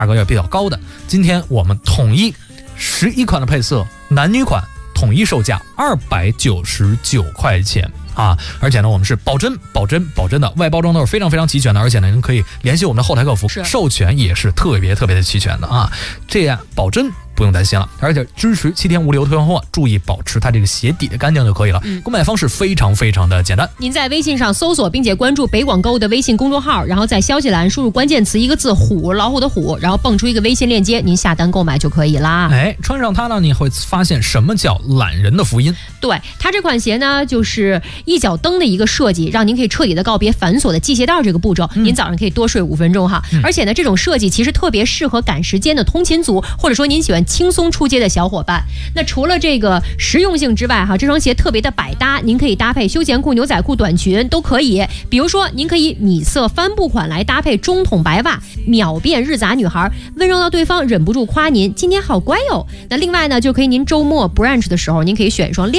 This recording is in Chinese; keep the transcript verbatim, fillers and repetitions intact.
价格也比较高的。今天我们统一十一款的配色，男女款统一售价二百九十九块钱啊！而且呢，我们是保真、保真、保真的，外包装都是非常非常齐全的，而且呢，您可以联系我们的后台客服，授权也是特别特别的齐全的啊！这样保真不用担心了，而且支持七天无理由退换货，注意保持它这个鞋底的干净就可以了。购买方式非常非常的简单， 您在微信上搜索并且关注北广购物的微信公众号，然后在消息栏输入关键词一个字虎，老虎的虎，然后蹦出一个微信链接，您下单购买就可以啦。 哎，穿上它呢，你会发现什么叫懒人的福音。 对，它这款鞋呢，就是一脚蹬的一个设计，让您可以彻底的告别繁琐的系鞋带这个步骤，嗯、您早上可以多睡五分钟哈。嗯、而且呢，这种设计其实特别适合赶时间的通勤族，或者说您喜欢轻松出街的小伙伴。那除了这个实用性之外哈，这双鞋特别的百搭，您可以搭配休闲裤、牛仔裤、短裙都可以。比如说，您可以米色帆布款来搭配中筒白袜，秒变日杂女孩，温柔到对方忍不住夸您今天好乖哟。那另外呢，就可以您周末 brunch 的时候，您可以选一双亮